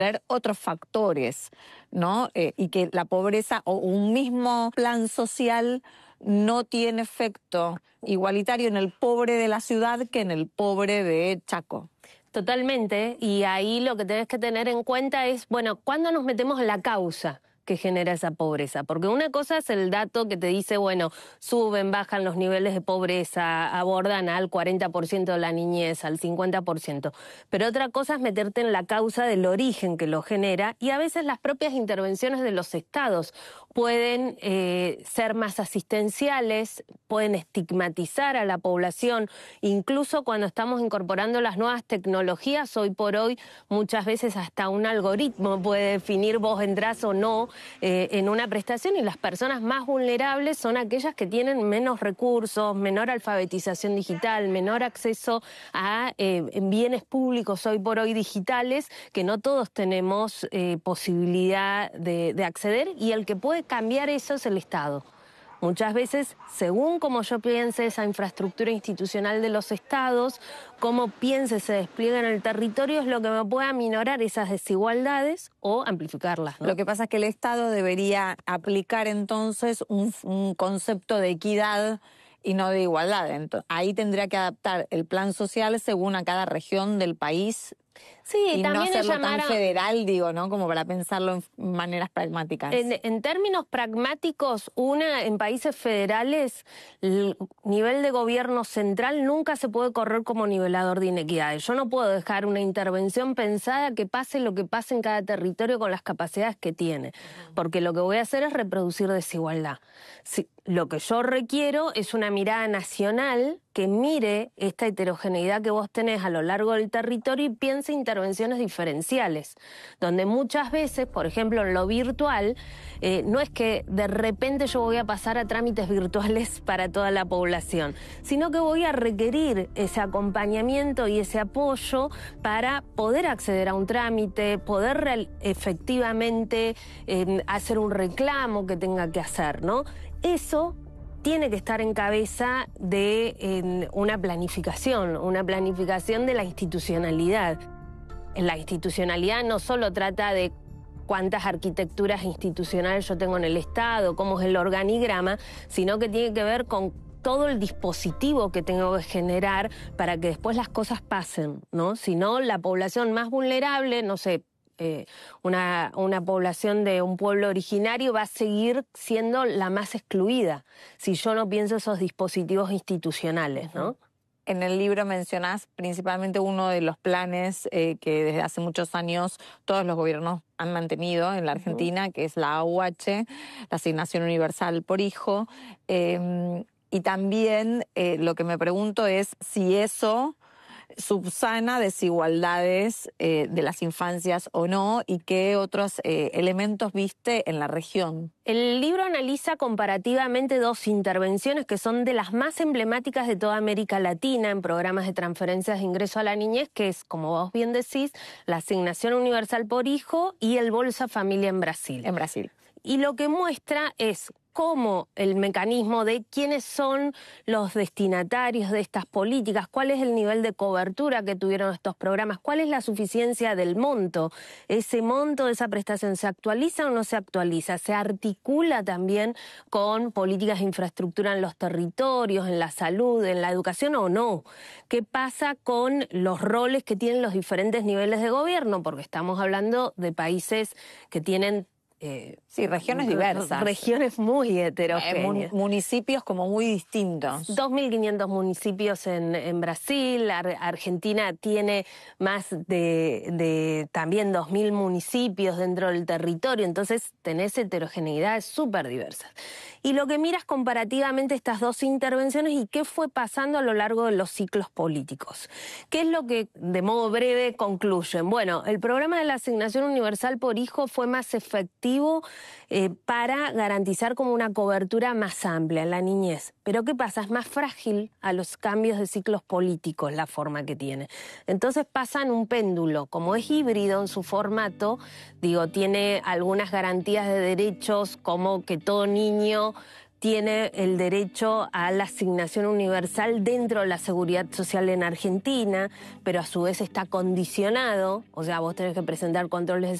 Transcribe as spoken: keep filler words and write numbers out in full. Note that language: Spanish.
otros factores, ¿no? Eh, y que la pobreza o un mismo plan social no tiene efecto igualitario en el pobre de la ciudad que en el pobre de Chaco. Totalmente, y ahí lo que tenés que tener en cuenta es, bueno, ¿cuándo nos metemos en la causa que genera esa pobreza? Porque una cosa es el dato que te dice, bueno, suben, bajan los niveles de pobreza, abordan al cuarenta por ciento de la niñez, al cincuenta por ciento. Pero otra cosa es meterte en la causa del origen que lo genera, y a veces las propias intervenciones de los estados pueden eh, ser más asistenciales, pueden estigmatizar a la población, incluso cuando estamos incorporando las nuevas tecnologías. Hoy por hoy muchas veces hasta un algoritmo puede definir vos entrás o no eh, en una prestación, y las personas más vulnerables son aquellas que tienen menos recursos, menor alfabetización digital, menor acceso a eh, bienes públicos hoy por hoy digitales, que no todos tenemos eh, posibilidad de, de acceder, y el que puede cambiar eso es el Estado. Muchas veces, según como yo piense esa infraestructura institucional de los estados, cómo piense se despliega en el territorio, es lo que me puede aminorar esas desigualdades o amplificarlas, ¿no? Lo que pasa es que el Estado debería aplicar entonces un, un concepto de equidad y no de igualdad. Entonces, ahí tendría que adaptar el plan social según a cada región del país. Sí, y también no hacerlo llamar tan a... federal, digo, ¿no? Como para pensarlo en maneras pragmáticas. En, en términos pragmáticos, una, en países federales, el nivel de gobierno central nunca se puede correr como nivelador de inequidades. Yo no puedo dejar una intervención pensada que pase lo que pase en cada territorio con las capacidades que tiene, porque lo que voy a hacer es reproducir desigualdad. Si, lo que yo requiero es una mirada nacional que mire esta heterogeneidad que vos tenés a lo largo del territorio y piense intervenciones diferenciales, donde muchas veces, por ejemplo, en lo virtual, eh, no es que de repente yo voy a pasar a trámites virtuales para toda la población, sino que voy a requerir ese acompañamiento y ese apoyo para poder acceder a un trámite, poder efectivamente eh, hacer un reclamo que tenga que hacer, ¿no? Eso tiene que estar en cabeza de eh, una planificación, una planificación de la institucionalidad. La institucionalidad no solo trata de cuántas arquitecturas institucionales yo tengo en el Estado, cómo es el organigrama, sino que tiene que ver con todo el dispositivo que tengo que generar para que después las cosas pasen, ¿no? Si no, la población más vulnerable, no sé, Eh, una, una población de un pueblo originario va a seguir siendo la más excluida si yo no pienso esos dispositivos institucionales, ¿no? En el libro mencionás principalmente uno de los planes eh, que desde hace muchos años todos los gobiernos han mantenido en la Argentina, uh-huh. que es la A U H, la Asignación Universal por Hijo. Eh, y también eh, lo que me pregunto es si eso subsana desigualdades eh, de las infancias o no, y qué otros eh, elementos viste en la región. El libro analiza comparativamente dos intervenciones que son de las más emblemáticas de toda América Latina en programas de transferencias de ingreso a la niñez, que es, como vos bien decís, la Asignación Universal por Hijo y el Bolsa Familia en Brasil. En Brasil. Y lo que muestra es cómo el mecanismo de quiénes son los destinatarios de estas políticas, cuál es el nivel de cobertura que tuvieron estos programas, cuál es la suficiencia del monto. Ese monto de esa prestación, ¿se actualiza o no se actualiza? ¿Se articula también con políticas de infraestructura en los territorios, en la salud, en la educación o no? ¿Qué pasa con los roles que tienen los diferentes niveles de gobierno? Porque estamos hablando de países que tienen Eh, sí, regiones diversas. Regiones muy heterogéneas. Eh, municipios como muy distintos. dos mil quinientos municipios en, en Brasil. Ar Argentina tiene más de, de también dos mil municipios dentro del territorio. Entonces tenés heterogeneidades súper diversas. Y lo que miras comparativamente estas dos intervenciones y qué fue pasando a lo largo de los ciclos políticos. ¿Qué es lo que de modo breve concluyen? Bueno, el programa de la Asignación Universal por Hijo fue más efectivo eh, para garantizar como una cobertura más amplia en la niñez. Pero ¿qué pasa? Es más frágil a los cambios de ciclos políticos la forma que tiene. Entonces pasa en un péndulo. Como es híbrido en su formato, digo, tiene algunas garantías de derechos como que todo niño tiene el derecho a la asignación universal dentro de la seguridad social en Argentina, pero a su vez está condicionado, o sea, vos tenés que presentar controles de